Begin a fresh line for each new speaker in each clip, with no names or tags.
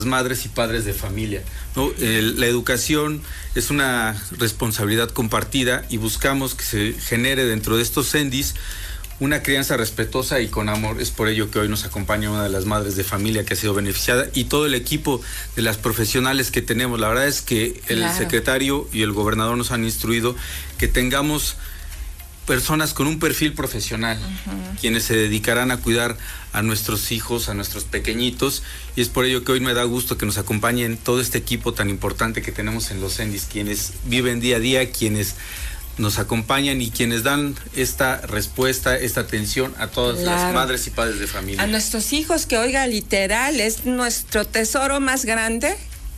madres y padres de familia, ¿no? La educación es una responsabilidad compartida y buscamos que se genere dentro de estos CENDIs una crianza respetuosa y con amor. Es por ello que hoy nos acompaña una de las madres de familia que ha sido beneficiada y todo el equipo de las profesionales que tenemos. La verdad es que el secretario y el gobernador nos han instruido que tengamos personas con un perfil profesional, quienes se dedicarán a cuidar a nuestros hijos, a nuestros pequeñitos, y es por ello que hoy me da gusto que nos acompañen todo este equipo tan importante que tenemos en los CENDIs, quienes viven día a día, quienes nos acompañan y quienes dan esta respuesta, esta atención a todas las madres y padres de familia.
A nuestros hijos, que oiga, literal, es nuestro tesoro más grande.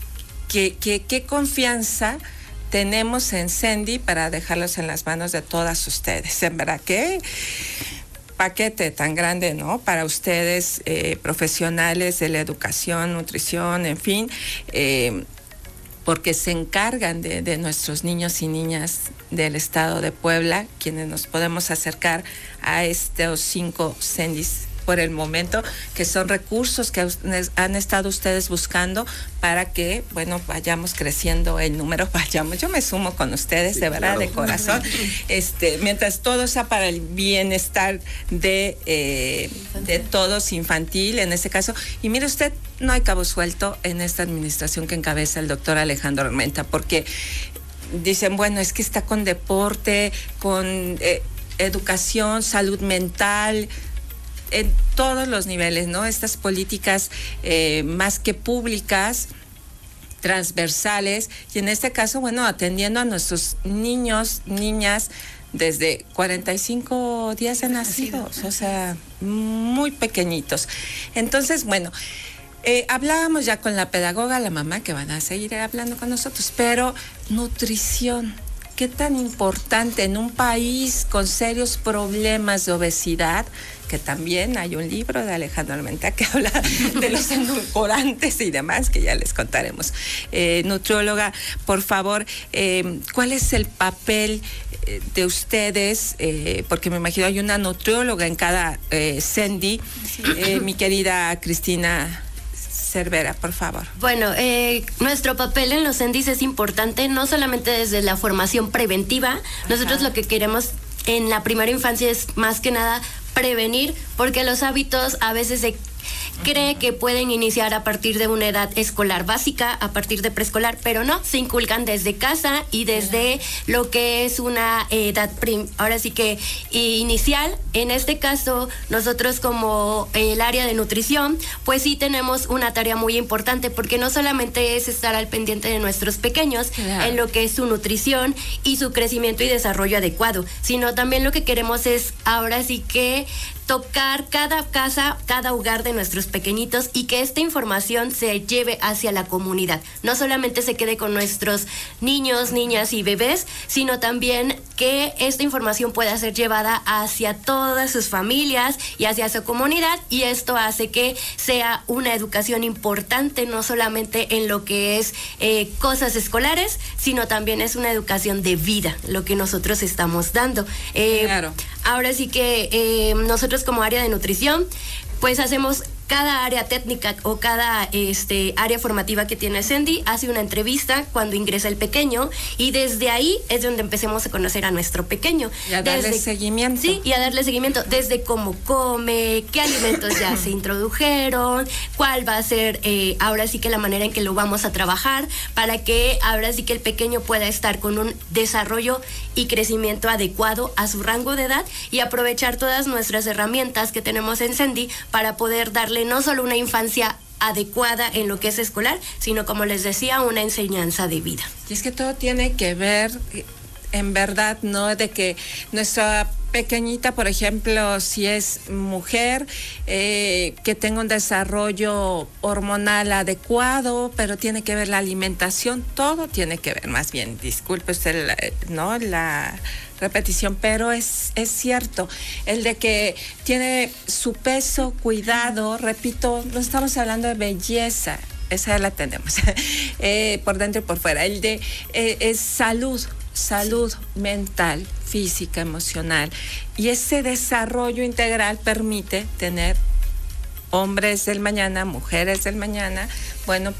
Qué confianza tenemos en CENDI para dejarlos en las manos de todas ustedes. En verdad, qué paquete tan grande, ¿no? Para ustedes, profesionales de la educación, nutrición, en fin, porque se encargan de nuestros niños y niñas del estado de Puebla, quienes nos podemos acercar a estos 5 CENDIs por el momento, que son recursos que han estado ustedes buscando para que, bueno, vayamos creciendo el número, yo me sumo con ustedes, de verdad, de corazón, mientras todo sea para el bienestar de todos, infantil, en este caso. Y mire usted, no hay cabo suelto en esta administración que encabeza el doctor Alejandro Armenta, porque dicen, bueno, es que está con deporte, con educación, salud mental, en todos los niveles, ¿no? Estas políticas más que públicas, transversales, y en este caso, bueno, atendiendo a nuestros niños, niñas, desde 45 días de nacidos, o sea, muy pequeñitos. Entonces, bueno, hablábamos ya con la pedagoga, la mamá, que van a seguir hablando con nosotros, pero nutrición, qué tan importante en un país con serios problemas de obesidad, que también hay un libro de Alejandro Armenta que habla de los endulcorantes y demás, que ya les contaremos. Nutrióloga, por favor, ¿cuál es el papel de ustedes? Porque me imagino hay una nutrióloga en cada CENDI. Mi querida Cristina Cervera, por favor.
Bueno, nuestro papel en los CENDIs es importante, no solamente desde la formación preventiva. Nosotros lo que queremos en la primera infancia es más que nada prevenir, porque los hábitos a veces se cree que pueden iniciar a partir de una edad escolar básica, a partir de preescolar, pero no, se inculcan desde casa y desde lo que es una edad ahora sí que inicial. En este caso, nosotros como el área de nutrición, pues sí tenemos una tarea muy importante, porque no solamente es estar al pendiente de nuestros pequeños en lo que es su nutrición y su crecimiento y desarrollo adecuado, sino también lo que queremos es ahora sí que tocar cada casa, cada hogar de nuestros pequeñitos, y que esta información se lleve hacia la comunidad. No solamente se quede con nuestros niños, niñas y bebés, sino también que esta información pueda ser llevada hacia todas sus familias y hacia su comunidad, y esto hace que sea una educación importante, no solamente en lo que es cosas escolares, sino también es una educación de vida, lo que nosotros estamos dando. Ahora sí que nosotros como área de nutrición, pues hacemos cada área técnica o cada área formativa que tiene CENDI, hace una entrevista cuando ingresa el pequeño, y desde ahí es donde empecemos a conocer a nuestro pequeño.
Y a darle seguimiento.
Sí, y a darle seguimiento, desde cómo come, qué alimentos ya se introdujeron, cuál va a ser ahora sí que la manera en que lo vamos a trabajar, para que ahora sí que el pequeño pueda estar con un desarrollo y crecimiento adecuado a su rango de edad, y aprovechar todas nuestras herramientas que tenemos en CENDI para poder darle no solo una infancia adecuada en lo que es escolar, sino, como les decía, una enseñanza de vida.
Y es que todo tiene que ver, en verdad, ¿no? De que nuestra pequeñita, por ejemplo, si es mujer, que tenga un desarrollo hormonal adecuado, pero tiene que ver la alimentación, todo tiene que ver, más bien, disculpe usted, ¿no? La repetición, pero es cierto, el de que tiene su peso cuidado, repito, no estamos hablando de belleza, esa ya la tenemos, por dentro y por fuera, el de es salud mental, física, emocional, y ese desarrollo integral permite tener hombres del mañana, mujeres del mañana, bueno,